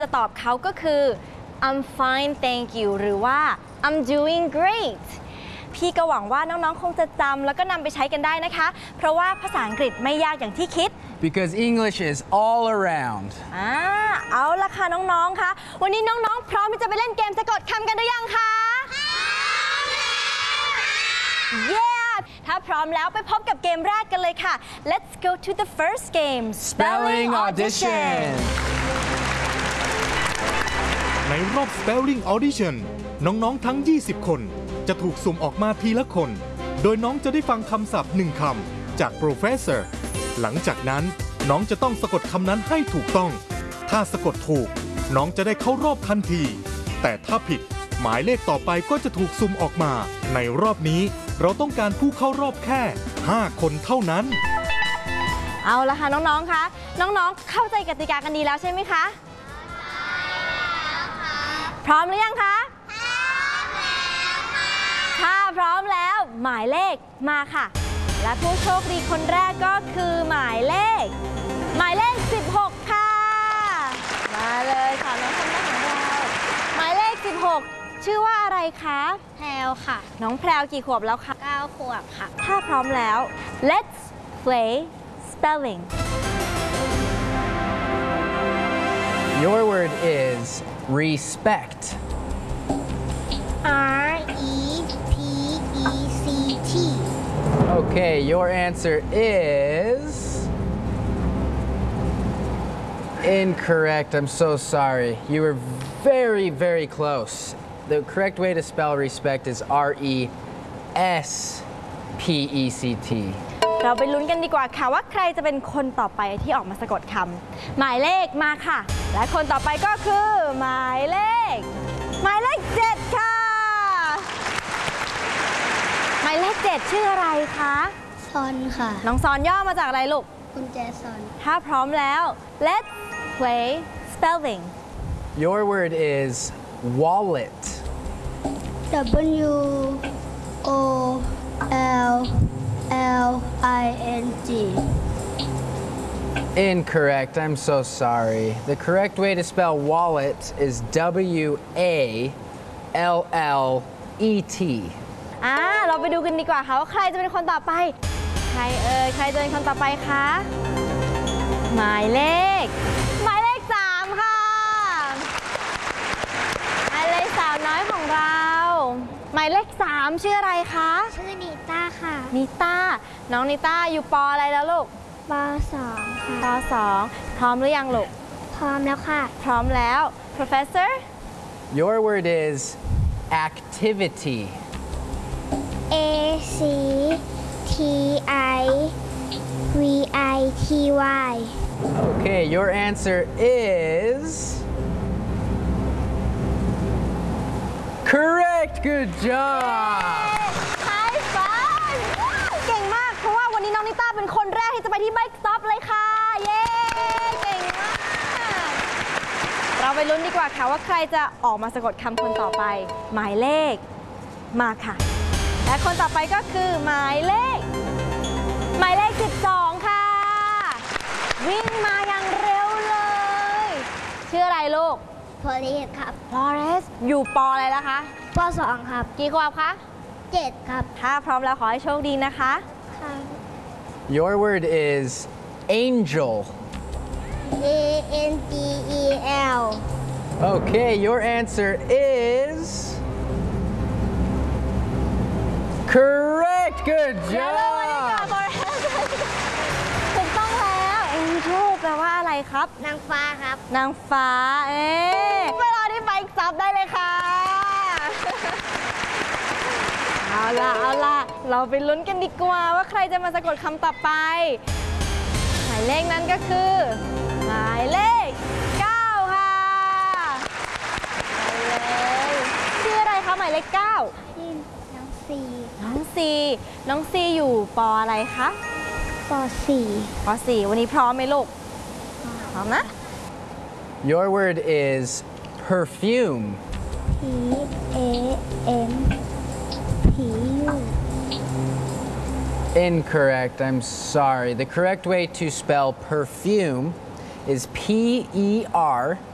จะตอบเขาก็คือ I'm fine thank you หรือว่า I'm doing great พี่ก็หวังว่าน้องๆคงจะจำแล้วก็นำไปใช้กันได้นะคะเพราะว่าภาษาอังกฤษไม่ยากอย่างที่คิด Because English is all around เอาละค่ะน้องๆค่ะวันนี้น้องๆพร้อมที่จะไปเล่นเกมสะกดคำกันหรือยังคะYeah ถ้าพร้อมแล้วไปพบกับเกมแรกกันเลยค่ะ Let's go to the first game Spelling Audition ในรอบ Spelling Audition น้องๆทั้ง20คนจะถูกสุ่มออกมาทีละคนโดยน้องจะได้ฟังคำศัพท์1คำจาก Professor หลังจากนั้นน้องจะต้องสะกดคำนั้นให้ถูกต้องถ้าสะกดถูกน้องจะได้เข้ารอบทันทีแต่ถ้าผิดหมายเลขต่อไปก็จะถูกสุ่มออกมาในรอบนี้เราต้องการผู้เข้ารอบแค่5คนเท่านั้นเอาละค่ะน้องๆคะน้องๆเข้าใจกติกากันดีแล้วใช่ไหมคะพร้อมหรือยังคะถ้าพร้อมแล้วหมายเลขมาค่ะและผู้โชคดีคนแรกก็คือหมายเลข16ค่ะมาเลยค่ะน้องคนแรกของเราหมายเลข16ชื่อว่าอะไรคะแพรวค่ะน้องแพรวกี่ขวบแล้วคะ 9 ขวบค่ะถ้าพร้อมแล้ว Let's play spelling Your word is respect REPECT Okay, your answer is incorrect. I'm so sorry. You were very, very close. The correct way to spell respect is RESPECT. เราไปลุ้นกันดีกว่าค่ะว่าใครจะเป็นคนต่อไปที่ออกมาสะกดคำหมายเลขมาค่ะและคนต่อไปก็คือหมายเลข7ค่ะหมายเลข7ชื่ออะไรคะซอนค่ะน้องซอนย่อมาจากอะไรลูกกุญแจซอนถ้าพร้อมแล้ว Let's play spelling Your word is wallet WOLLING Incorrect. I'm so sorry. The correct way to spell wallet is WALLET. เราไปดูกันดีกว่าค่ะว่าใครจะเป็นคนต่อไปใครจะเป็นคนต่อไปคะหมายเลข3ค่ะหมายเลขสาวน้อยของเราหมายเลข3ชื่ออะไรคะชื่อนิต้าค่ะนิต้าน้องนิต้าอยู่ป.อะไรแล้วลูกป.2 ค่ะป.2 พร้อมหรือยังลูกพร้อมแล้วค่ะพร้อมแล้ว Professor Your word is activity ACTIVITY Okay, your answer is correct. Good job. High five เก่งมากเพราะว่าวันนี้น้องนิต้าเป็นคนแรกที่จะไปที่ Bike Stop เลยค่ะเย้เก่งมากเราไปลุ้นดีกว่าค่ะว่าใครจะออกมาสะกดคำคนต่อไปหมายเลขมาค่ะและคนต่อไปก็คือหมายเลข12ค่ะวิ่งมาอย่างเร็วเลยชื่ออะไรลูกพอลิสครับ Flores อยู่ป.อะไรแล้วคะป.2 ครับกี่ขวบคะ 7ครับถ้าพร้อมแล้วขอให้โชคดีนะคะค่ะ Your word is angel ANGEL Okay, your answer is correct. Good job. ถูกต้องแล้ว Angel แปลว่าอะไรครับนางฟ้าครับนางฟ้าเวลาที่ไปซับได้เลยค่ะเอาล่ะเราไปลุ้นกันดีกว่าว่าใครจะมาสะกดคำต่อไปหมายเลขนั้นก็คือหมายเลข9ค่ะไปเลยชื่ออะไรคะหมายเลข9 น้องซีอยู่ป.อะไรคะป.4 วันนี้พร้อมไหมลูกพร้อมนะ Your word is perfume PAMPU Incorrect. I'm sorry. The correct way to spell perfume is PERFUME